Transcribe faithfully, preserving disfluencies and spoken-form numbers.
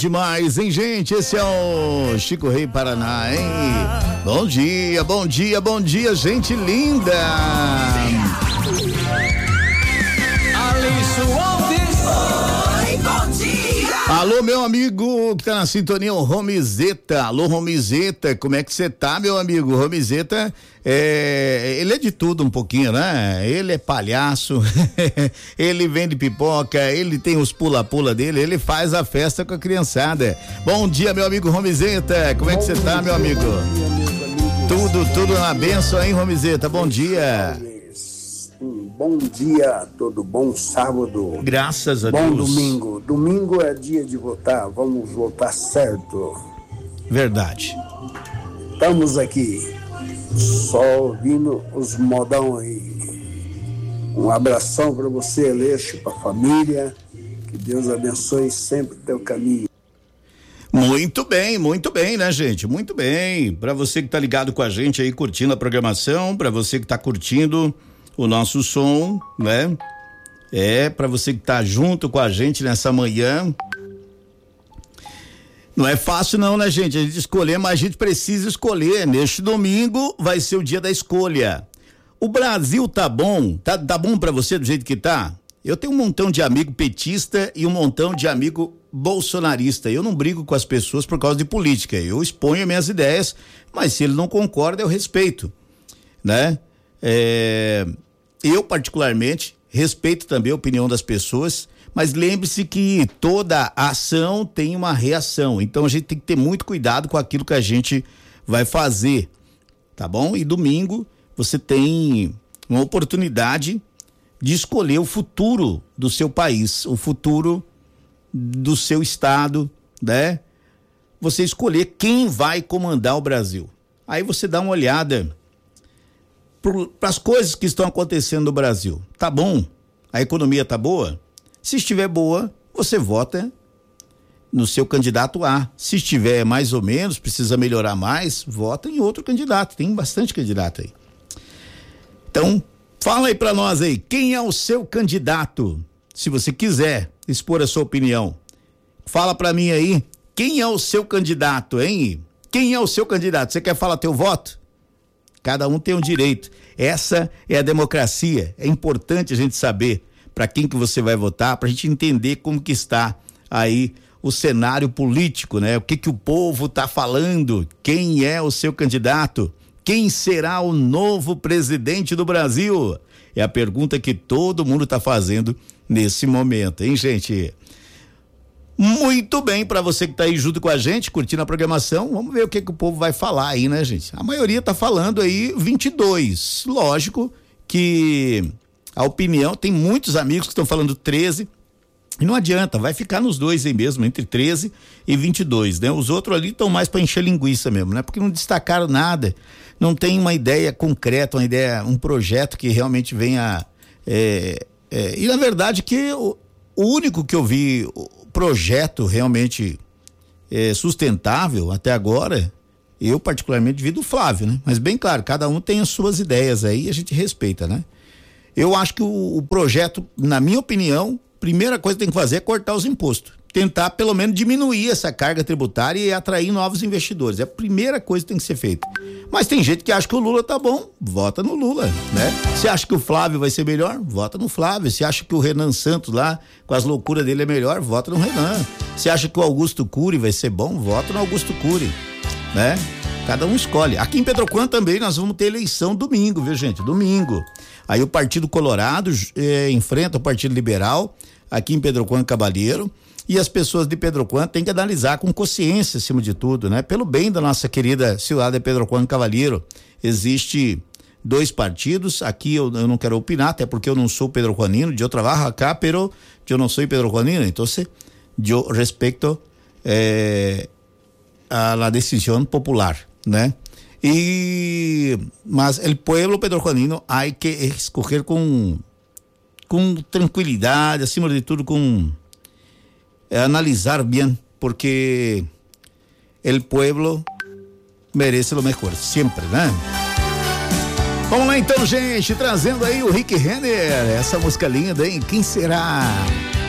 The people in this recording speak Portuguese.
Demais, hein, gente? Esse é o Chico Rei Paraná, hein? Bom dia, bom dia, bom dia, gente linda! Alício Alves! Oi, bom dia! Alô, meu amigo que tá na sintonia, o Romizeta. Alô, Romizeta, como é que você tá, meu amigo? Romizeta, é, ele é de tudo um pouquinho, né? Ele é palhaço, ele vende pipoca, ele tem os pula-pula dele, ele faz a festa com a criançada. Bom dia, meu amigo Romizeta, como é que você tá, meu amigo? Tudo, tudo na benção, hein, Romizeta? Bom dia. Um bom dia, todo bom sábado. Graças a bom Deus. Bom domingo. Domingo é dia de votar, vamos votar certo. Verdade. Estamos aqui, só ouvindo os modão aí. Um abração para você, Aleixo, para a família. Que Deus abençoe sempre o teu caminho. Muito bem, muito bem, né, gente? Muito bem. Para você que tá ligado com a gente aí, curtindo a programação, para você que tá curtindo o nosso som, né? É, para você que tá junto com a gente nessa manhã. Não é fácil não, né, gente? A gente escolher, mas a gente precisa escolher. Neste domingo vai ser o dia da escolha. O Brasil tá bom? Tá, tá bom para você do jeito que tá? Eu tenho um montão de amigo petista e um montão de amigo bolsonarista. Eu não brigo com as pessoas por causa de política. Eu exponho minhas ideias, mas se ele não concorda, eu respeito, né? É, eu particularmente respeito também a opinião das pessoas, mas lembre-se que toda ação tem uma reação, então a gente tem que ter muito cuidado com aquilo que a gente vai fazer, tá bom? E domingo você tem uma oportunidade de escolher o futuro do seu país, o futuro do seu estado, né? Você escolher quem vai comandar o Brasil. Aí você dá uma olhada para as coisas que estão acontecendo no Brasil. Tá bom? A economia tá boa? Se estiver boa, você vota no seu candidato A. Se estiver mais ou menos, precisa melhorar mais, vota em outro candidato. Tem bastante candidato aí. Então, fala aí para nós aí, quem é o seu candidato? Se você quiser expor a sua opinião, fala para mim aí, quem é o seu candidato, hein? Quem é o seu candidato? Você quer falar teu voto? Cada um tem um direito. Essa é a democracia. É importante a gente saber para quem que você vai votar, para a gente entender como que está aí o cenário político, né? O que que o povo está falando? Quem é o seu candidato? Quem será o novo presidente do Brasil? É a pergunta que todo mundo está fazendo nesse momento, hein, gente? Muito bem, para você que tá aí junto com a gente, curtindo a programação, vamos ver o que que o povo vai falar aí, né, gente? A maioria tá falando aí vinte e dois. Lógico que a opinião, tem muitos amigos que estão falando treze, e não adianta, vai ficar nos dois aí mesmo, entre treze e vinte e dois, né? Os outros ali estão mais para encher linguiça mesmo, né? Porque não destacaram nada, não tem uma ideia concreta, uma ideia, um projeto que realmente venha, é, é, e na verdade que o, o único que eu vi projeto realmente é, sustentável até agora, eu particularmente vi do Flávio, né? Mas bem claro, cada um tem as suas ideias aí, a gente respeita, né? Eu acho que o, o projeto, na minha opinião, primeira coisa que tem que fazer é cortar os impostos, tentar pelo menos diminuir essa carga tributária e atrair novos investidores, é a primeira coisa que tem que ser feita. Mas tem gente que acha que o Lula tá bom, vota no Lula, né? Se acha que o Flávio vai ser melhor, vota no Flávio. Se acha que o Renan Santos lá, com as loucuras dele é melhor, vota no Renan. Se acha que o Augusto Cury vai ser bom, vota no Augusto Cury, né? Cada um escolhe. Aqui em Pedroquã também nós vamos ter eleição domingo, viu, gente? Domingo. Aí o Partido Colorado eh, enfrenta o Partido Liberal aqui em Pedroquã Cabalheiro. E as pessoas de Pedroquã têm que analisar com consciência, acima de tudo, né? Pelo bem da nossa querida cidade de Pedroquã Cavalheiro. Existe dois partidos, aqui eu, eu não quero opinar, até porque eu não sou pedroquanino, eu trabalho acá, pero eu não sou pedroquanino, então eu respeito eh, a la decisión popular, né? E, mas el pueblo pedroquanino hay que escoger com, com tranquilidade, acima de tudo com É analisar bem, porque el pueblo merece lo mejor, sempre, né? Vamos lá então, gente, trazendo aí o Rick Renner, essa música linda, hein? Quem será?